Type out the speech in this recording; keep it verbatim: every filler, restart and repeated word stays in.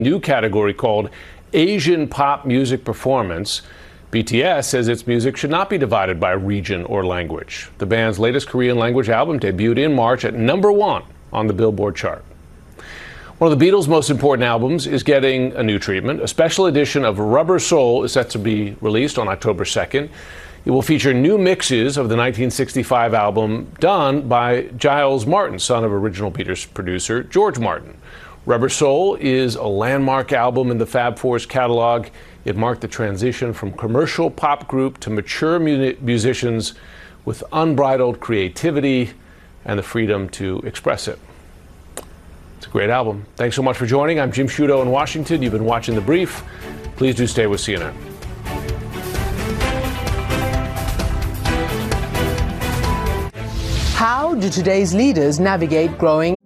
new category called Asian Pop Music Performance. B T S says its music should not be divided by region or language. The band's latest Korean language album debuted in March at number one on the Billboard chart. One of the Beatles' most important albums is getting a new treatment. A special edition of Rubber Soul is set to be released on October second. It will feature new mixes of the nineteen sixty-five album done by Giles Martin, son of original Beatles producer George Martin. Rubber Soul is a landmark album in the Fab Four's catalog. It marked the transition from commercial pop group to mature mu- musicians with unbridled creativity and the freedom to express it. It's a great album. Thanks so much for joining. I'm Jim Sciutto in Washington. You've been watching The Brief. Please do stay with C N N. How do today's leaders navigate growing